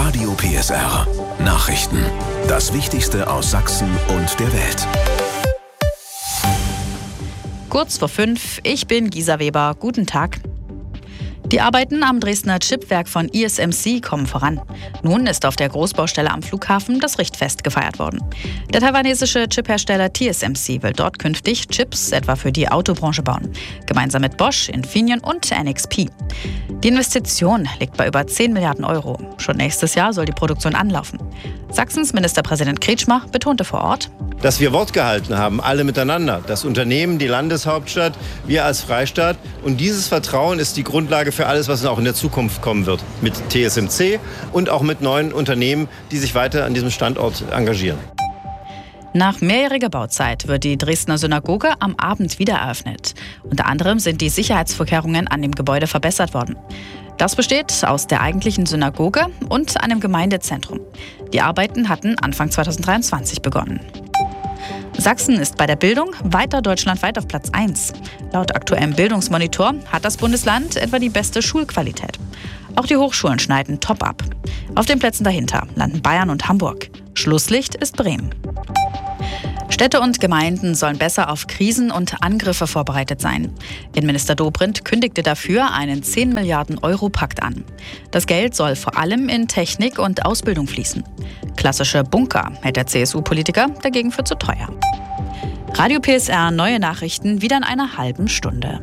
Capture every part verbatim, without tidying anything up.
Radio P S R. Nachrichten. Das Wichtigste aus Sachsen und der Welt. Kurz vor fünf, ich bin Gisa Weber. Guten Tag. Die Arbeiten am Dresdner Chipwerk von I S M C kommen voran. Nun ist auf der Großbaustelle am Flughafen das Richtfest gefeiert worden. Der taiwanesische Chiphersteller T S M C will dort künftig Chips etwa für die Autobranche bauen. Gemeinsam mit Bosch, Infineon und N X P. Die Investition liegt bei über zehn Milliarden Euro. Schon nächstes Jahr soll die Produktion anlaufen. Sachsens Ministerpräsident Kretschmer betonte vor Ort, dass wir Wort gehalten haben, alle miteinander. Das Unternehmen, die Landeshauptstadt, wir als Freistaat. Und dieses Vertrauen ist die Grundlage für alles, was auch in der Zukunft kommen wird. Mit T S M C und auch mit neuen Unternehmen, die sich weiter an diesem Standort engagieren. Nach mehrjähriger Bauzeit wird die Dresdner Synagoge am Abend wieder eröffnet. Unter anderem sind die Sicherheitsvorkehrungen an dem Gebäude verbessert worden. Das besteht aus der eigentlichen Synagoge und einem Gemeindezentrum. Die Arbeiten hatten Anfang zweitausenddreiundzwanzig begonnen. Sachsen ist bei der Bildung weiter deutschlandweit auf Platz eins. Laut aktuellem Bildungsmonitor hat das Bundesland etwa die beste Schulqualität. Auch die Hochschulen schneiden top ab. Auf den Plätzen dahinter landen Bayern und Hamburg. Schlusslicht ist Bremen. Städte und Gemeinden sollen besser auf Krisen und Angriffe vorbereitet sein. Innenminister Dobrindt kündigte dafür einen zehn Milliarden Euro Pakt an. Das Geld soll vor allem in Technik und Ausbildung fließen. Klassische Bunker hält der C S U-Politiker dagegen für zu teuer. Radio P S R, neue Nachrichten wieder in einer halben Stunde.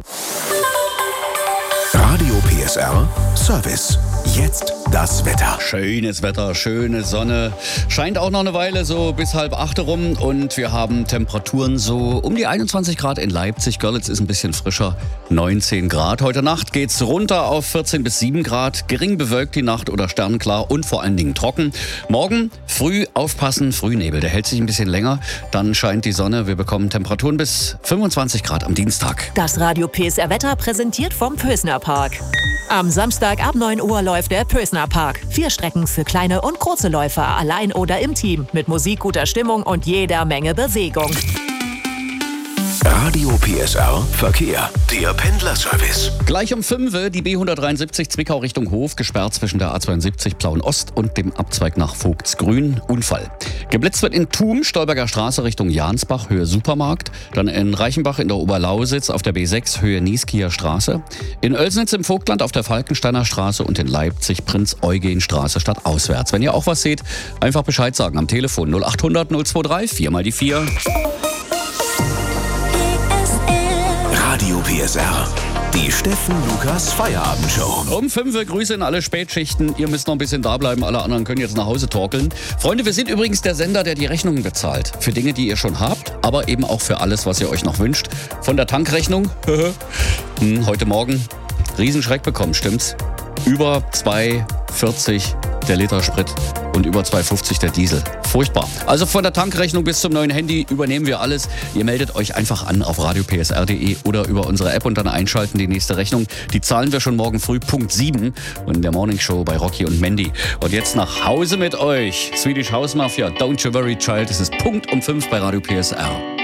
Radio P S R Service. Jetzt das Wetter. Schönes Wetter, schöne Sonne. Scheint auch noch eine Weile so bis halb acht rum. Und wir haben Temperaturen so um die einundzwanzig Grad in Leipzig. Görlitz ist ein bisschen frischer, neunzehn Grad. Heute Nacht geht's runter auf vierzehn bis sieben Grad. Gering bewölkt die Nacht oder sternklar und vor allen Dingen trocken. Morgen früh aufpassen, Frühnebel. Der hält sich ein bisschen länger. Dann scheint die Sonne. Wir bekommen Temperaturen bis fünfundzwanzig Grad am Dienstag. Das Radio P S R Wetter präsentiert vom Pösner Park. Am Samstag ab neun Uhr läuft der Pösner Park. Vier Strecken für kleine und große Läufer, allein oder im Team. Mit Musik, guter Stimmung und jeder Menge Bewegung. Radio P S R Verkehr. Der Pendlerservice. Gleich um fünf die B hundertdreiundsiebzig Zwickau Richtung Hof, gesperrt zwischen der A zweiundsiebzig Plauen Ost und dem Abzweig nach Vogtsgrün. Unfall. Geblitzt wird in Thum, Stolberger Straße Richtung Jansbach, Höhe Supermarkt. Dann in Reichenbach in der Oberlausitz auf der B sechs, Höhe Nieskieer Straße. In Oelsnitz im Vogtland auf der Falkensteiner Straße und in Leipzig Prinz-Eugen-Straße stadtauswärts. Wenn ihr auch was seht, einfach Bescheid sagen am Telefon null achthundert null dreiundzwanzig, vier mal die vier. Radio P S R. Die Steffen Lukas Feierabendshow. Um fünf Uhr Grüße in alle Spätschichten. Ihr müsst noch ein bisschen da bleiben, alle anderen können jetzt nach Hause torkeln. Freunde, wir sind übrigens der Sender, der die Rechnungen bezahlt. Für Dinge, die ihr schon habt, aber eben auch für alles, was ihr euch noch wünscht. Von der Tankrechnung, hm, heute Morgen, Riesenschreck bekommen, stimmt's? Über zwei vierzig der Liter Sprit und über zwei fünfzig der Diesel. Furchtbar. Also von der Tankrechnung bis zum neuen Handy übernehmen wir alles. Ihr meldet euch einfach an auf radio p s r punkt d e oder über unsere App und dann einschalten die nächste Rechnung. Die zahlen wir schon morgen früh Punkt sieben und in der Morning Show bei Rocky und Mandy. Und jetzt nach Hause mit euch. Swedish House Mafia, Don't You Worry Child. Es ist Punkt um fünf bei Radio P S R.